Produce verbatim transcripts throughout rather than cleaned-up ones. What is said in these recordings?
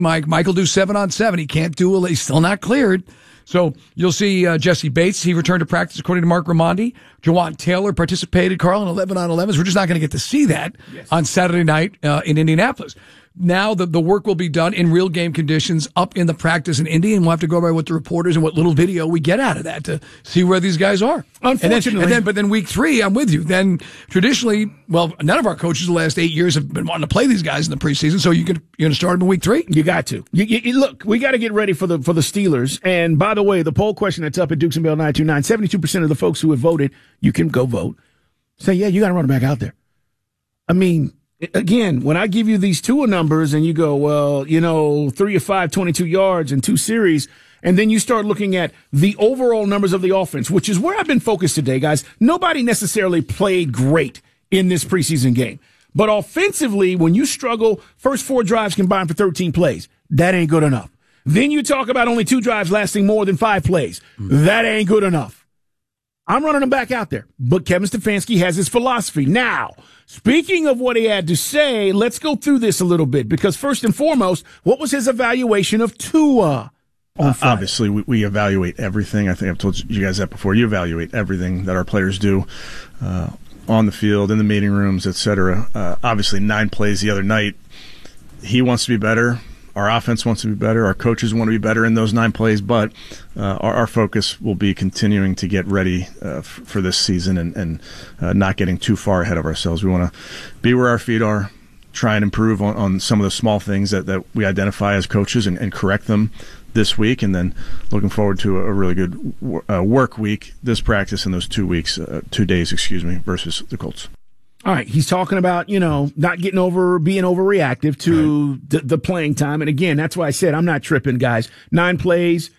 Mike. Mike will do seven on seven. He can't do it. He's still not cleared. So you'll see uh, Jesse Bates. He returned to practice, according to Mark Raimondi. Jawan Taylor participated, Carl, in eleven on elevens. We're just not going to get to see that yes. on Saturday night uh, in Indianapolis. Now the, the work will be done in real game conditions up in the practice in Indy, and we'll have to go by what the reporters and what little video we get out of that to see where these guys are. Unfortunately. And then, and then, but then week three, I'm with you. Then traditionally, well, none of our coaches the last eight years have been wanting to play these guys in the preseason, so you can, you're going to start them in week three? You got to. You, you, look, we got to get ready for the for the Steelers. And by the way, the poll question that's up at Dukes and Bell nine two nine, seventy-two percent of the folks who have voted, you can go vote, say, yeah, you got to run it back out there. I mean, again, when I give you these Tua numbers and you go, well, you know, three of five, twenty-two yards and two series, and then you start looking at the overall numbers of the offense, which is where I've been focused today, guys. Nobody necessarily played great in this preseason game. But offensively, when you struggle, first four drives combined for thirteen plays, that ain't good enough. Then you talk about only two drives lasting more than five plays. That ain't good enough. I'm running him back out there. But Kevin Stefanski has his philosophy. Now, speaking of what he had to say, let's go through this a little bit. Because first and foremost, what was his evaluation of Tua? Uh, obviously, we, we evaluate everything. I think I've told you guys that before. You evaluate everything that our players do uh, on the field, in the meeting rooms, et cetera. Uh, obviously, nine plays the other night. He wants to be better. Our offense wants to be better. Our coaches want to be better in those nine plays, but uh, our, our focus will be continuing to get ready uh, f- for this season and, and uh, not getting too far ahead of ourselves. We want to be where our feet are, try and improve on, on some of the small things that, that we identify as coaches and, and correct them this week, and then looking forward to a, a really good w- uh, work week, this practice and those two weeks, uh, two days, excuse me, versus the Colts. All right, he's talking about, you know, not getting over, being overreactive to right. the, the playing time. And again, that's why I said I'm not tripping, guys. Nine plays,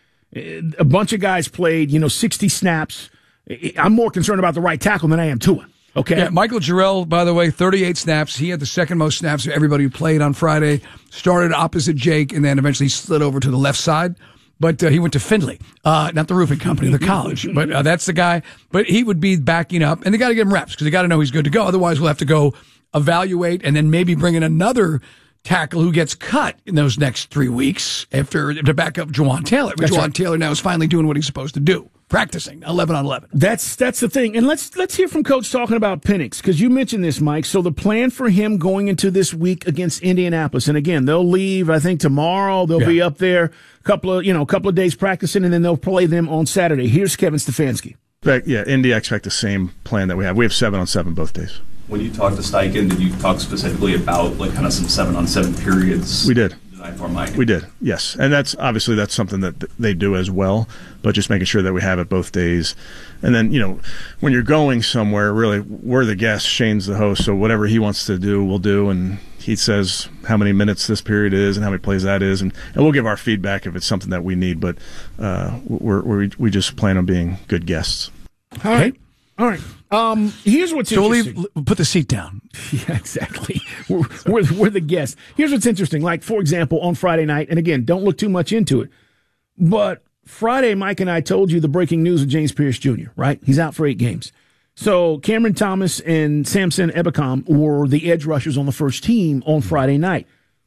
a bunch of guys played, you know, sixty snaps. I'm more concerned about the right tackle than I am Tua. Okay. Yeah, Michael Jarrell, by the way, thirty-eight snaps. He had the second most snaps of everybody who played on Friday. Started opposite Jake and then eventually slid over to the left side. But uh, he went to Findlay, uh, not the roofing company, the college. But uh, that's the guy. But he would be backing up, and they got to give him reps because they got to know he's good to go. Otherwise, we'll have to go evaluate and then maybe bring in another tackle who gets cut in those next three weeks after to back up Jawan Taylor. But Jawan right. Taylor now is finally doing what he's supposed to do, practicing eleven on eleven. That's that's the thing. And let's let's hear from Coach talking about Penix, because you mentioned this, Mike. So the plan for him going into this week against Indianapolis, and again, they'll leave, I think, tomorrow. They'll yeah. be up there a couple of, you know, a couple of days practicing, and then they'll play them on Saturday. Here's Kevin Stefanski. Yeah, Indy, I expect the same plan that we have. We have seven on seven both days. When you talked to Steichen, did you talk specifically about like kind of some seven on seven periods? We did. For Mike? We did, yes. And that's obviously that's something that they do as well, but just making sure that we have it both days. And then, you know, when you're going somewhere, really, we're the guests, Shane's the host, so whatever he wants to do, we'll do. And he says how many minutes this period is and how many plays that is. And, and we'll give our feedback if it's something that we need, but uh, we're, we're, we just plan on being good guests. All right. All right. Um, here's what's so interesting. We'll, leave, put the seat down. Yeah, exactly. We're, we're, we're the guests. Here's what's interesting. Like, for example, on Friday night, and again, don't look too much into it, but Friday, Mike and I told you the breaking news of James Pierce Junior, right? He's out for eight games. So Cameron Thomas and Samson Ebukam were the edge rushers on the first team on Friday night.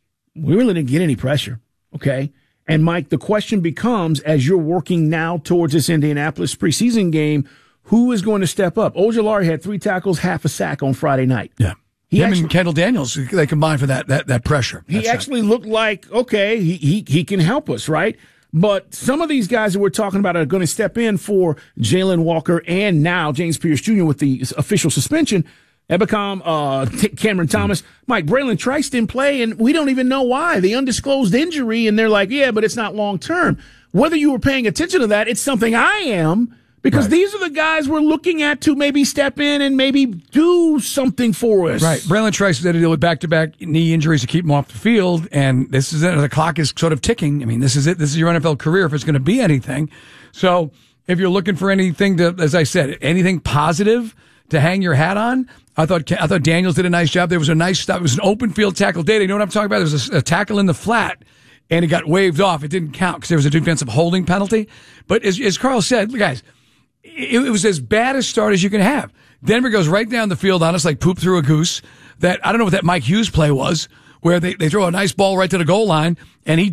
We really didn't get any pressure, okay? And, Mike, the question becomes, as you're working now towards this Indianapolis preseason game, who is going to step up? Ojulari had three tackles, half a sack on Friday night. Yeah. He Him actually, and Kendall Daniels, they combined for that that, that pressure. He That's actually that. looked like, okay, he, he he can help us, right? But some of these guys that we're talking about are going to step in for Jalen Walker and now James Pierce Junior with the official suspension. Ebukam, uh, T- Cameron Thomas, mm. Mike Braylon Trice didn't play, and we don't even know why. The undisclosed injury, and they're like, yeah, but it's not long term. Whether you were paying attention to that, it's something I am. Because right. these are the guys we're looking at to maybe step in and maybe do something for us. Right. Braylon Trice had to deal with back-to-back knee injuries to keep him off the field, and this is it. The clock is sort of ticking. I mean, this is it. This is your N F L career if it's going to be anything. So if you're looking for anything to, as I said, anything positive to hang your hat on, I thought I thought Daniels did a nice job. There was a nice stop. It was an open field tackle. Data, you know what I'm talking about? There was a, a tackle in the flat, and it got waved off. It didn't count because there was a defensive holding penalty. But as, as Carl said, guys, it, it was as bad a start as you can have. Denver goes right down the field on us like poop through a goose. That I don't know what that Mike Hughes play was, where they, they throw a nice ball right to the goal line, and he